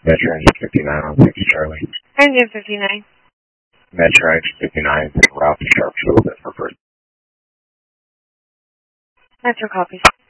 Metro Engine 59 on 6 Charlie. Engine 59. Metro Engine 59 is route to Sharpsville for first. Metro copies.